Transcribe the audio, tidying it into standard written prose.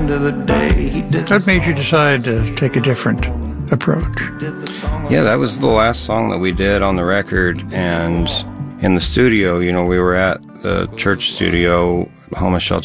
end of the day, he did. What made you decide to take a different approach? Yeah, that was the last song that we did on the record, and in the studio, we were at the church studio, Home of Shelter